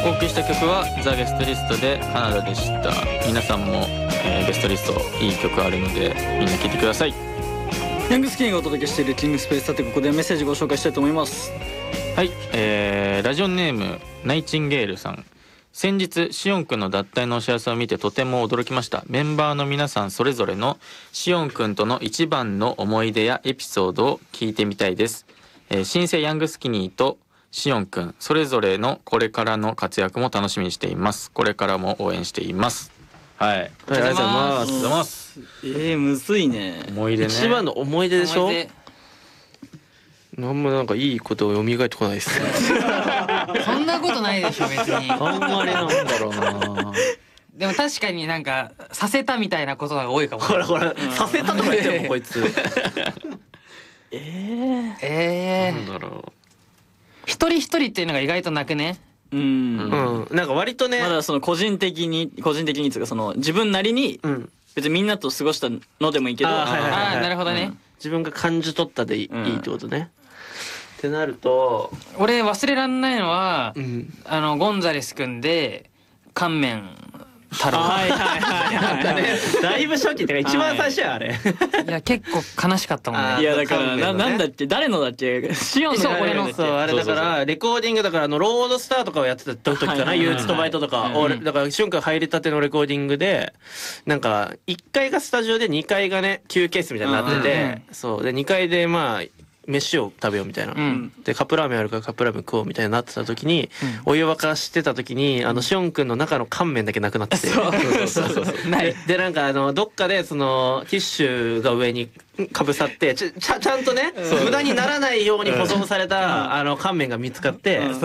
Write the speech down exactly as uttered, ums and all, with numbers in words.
お送りした曲はザ・ゲストリストでカナダでした。皆さんも、えー、ゲストリストいい曲あるのでみんな聴いてください。 ヤングスキニがお届けしているキングスペース。さてここでメッセージご紹介したいと思います。 はい、えー、ラジオネームナイチンゲールさん。先日シオンくんの脱退のお知らせを見てとても驚きました。メンバーの皆さんそれぞれのシオンくんとの一番の思い出やエピソードを聞いてみたいです。えー、新生ヤングスキニーとシオンくんそれぞれのこれからの活躍も楽しみにしています。これからも応援しています。はい、 ありがとうございます。 ありがとうございます。 えー、むずいね。 思い出ね。 一番の思い出でしょ。 思い出なんもなんかいいこと蘇ってこないです。 そんなことないでしょ別に。 あんまりなんだろうな。 でも確かになんかさせたみたいなことが多いかも。 ほらほら、させたとか言ってるもんこいつ。えええー、なんだろ一人一人っていうのが意外となくね。 うん、 う。うん、なんか割とね。 まだその個人的に個人的につうかその自分なりにうん。 別にみんなと過ごしたのでもいいけど、 あーはいはいはいああなるほどね。 自分が感じ取ったでいい、 うんいいってことね。ってなると、 俺忘れらんないのは、 うん。 あのゴンザレス君で乾麺太郎。 はいはいはいはいはいだいぶ初期ってか一番最初やあれ。 いや結構悲しかったもんね。 いやだからな、 乾麺のねなんだっけ誰のだっけシオンのそう誰のだっけそうあれだからレコーディングだからあのロードスターとかをやってた時かな、 はいはいはい憂鬱とバイトとか、 うん俺だから瞬間入りたてのレコーディングでなんかいっかいがスタジオでにかいがね休憩室みたいになってて、そうでにかいでまあ飯を食べようみたいな、 うんでカップラーメンあるからカップラーメン食おうみたいになってた時に、お湯沸かしてた時にあのシオンくんの中の乾麺だけなくなってて、 そうそうそうそうない。 でなんかあのどっかでそのティッシュが上にかぶさってちゃちゃちゃんとね無駄にならないように保存されたあの乾麺が見つかって、